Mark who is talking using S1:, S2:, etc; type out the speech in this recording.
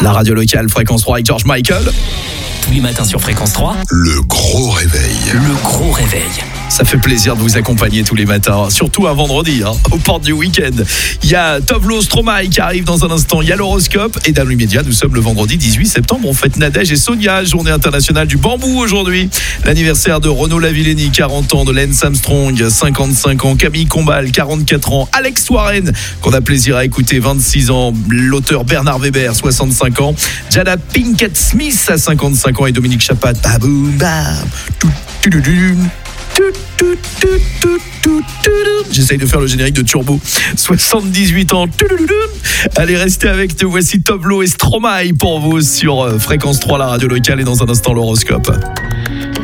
S1: La radio locale, Fréquence 3 avec George Michael.
S2: Tous les matins sur Fréquence 3.
S3: Le gros réveil.
S2: Le gros réveil.
S1: Ça fait plaisir de vous accompagner tous les matins, surtout un vendredi, aux portes du week-end. Il y a Tovlo Stromae qui arrive dans un instant, il y a l'horoscope et dans l'immédiat, nous sommes le vendredi 18 septembre, on fête Nadège et Sonia, journée internationale du bambou aujourd'hui. L'anniversaire de Renaud Lavillenie, 40 ans, de Lance Armstrong, 55 ans, Camille Combal, 44 ans, Alex Warren, qu'on a plaisir à écouter, 26 ans, l'auteur Bernard Weber, 65 ans, Jada Pinkett Smith à 55 ans et Dominique Chapat, baboum, bam, tout, tout, tout, j'essaye de faire le générique de Turbo. 78 ans. Allez, restez avec nous. Voici Tovlo et Stromae pour vous sur Fréquence 3, la radio locale, et dans un instant l'horoscope.